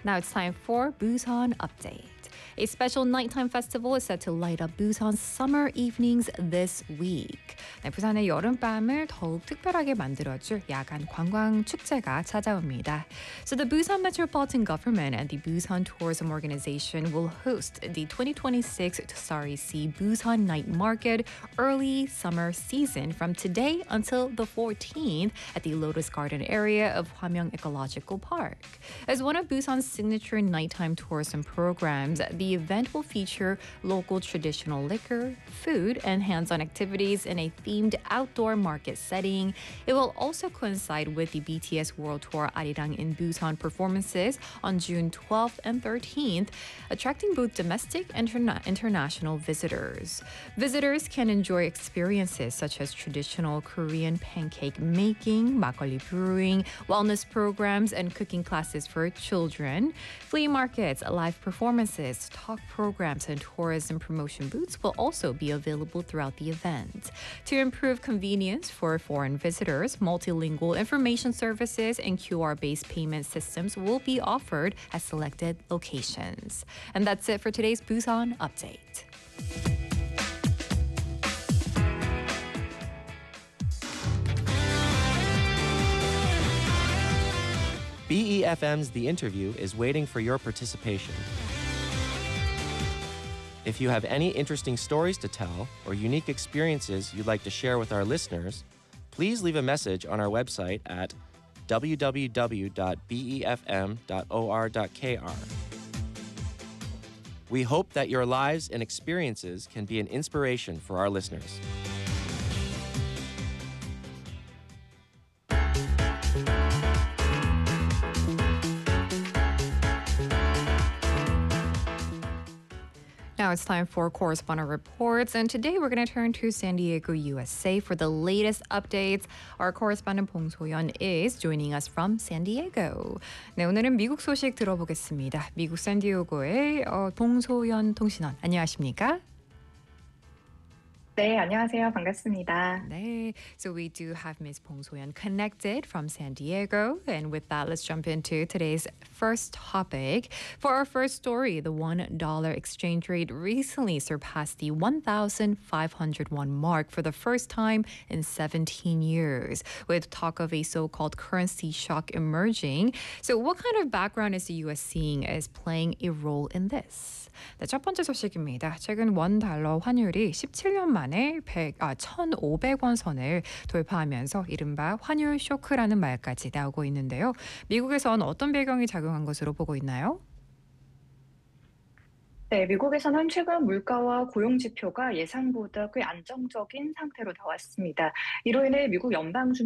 Now it's time for Busan Update. A special nighttime festival is set to light up Busan's summer evenings this week. 네, 부산의 여름밤을 더욱 특별하게 만들어줄 야간 관광 축제가 찾아옵니다. So the Busan Metropolitan Government and the Busan Tourism Organization will host the 2026 Starry Sea Busan Night Market early summer season from today until the 14th at the Lotus Garden area of Hwamyeong Ecological Park. As one of Busan's signature nighttime tourism programs, the event will feature local traditional liquor, food, and hands-on activities in a themed outdoor market setting. It will also coincide with the BTS World Tour Arirang in Busan performances on June 12th and 13th, attracting both domestic and international visitors. Visitors can enjoy experiences such as traditional Korean pancake making, makgeolli brewing, wellness programs, and cooking classes for children. Flea markets, live performances, talk programs, and tourism promotion booths will also be available throughout the event. To improve convenience for foreign visitors, multilingual information services and QR-based payment systems will be offered at selected locations. And that's it for today's Busan Update. BEFM's The Interview is waiting for your participation. If you have any interesting stories to tell or unique experiences you'd like to share with our listeners, please leave a message on our website at www.befm.or.kr. We hope that your lives and experiences can be an inspiration for our listeners. Now it's time for correspondent reports, and today we're going to turn to San Diego, USA for the latest updates. Our correspondent 봉소연 is joining us from San Diego. 네, 오늘은 미국 소식 들어보겠습니다. 미국 샌디에고의 봉소연 통신원, 안녕하십니까? 네, 안녕하세요. 반갑습니다. 네, so we do have Ms. Bong So-yeon connected from San Diego. And with that, let's jump into today's first topic. For our first story, the $1 exchange rate recently surpassed the 1,501 mark for the first time in 17 years, with talk of a so-called currency shock emerging. So what kind of background is the U.S. seeing as playing a role in this? 네, 첫 번째 소식입니다. 최근 $1 환율이 17년 만에 1,500원 선을 돌파하면서 이른바 환율 쇼크라는 말까지 나오고 있는데요. 미국에선 어떤 배경이 작용한 것으로 보고 있나요? 네, 미국에서는 최근 물가와 고용 지표가 예상보다 꽤 안정적인 상태로 나왔습니다. 이로 인해 미국 연방준비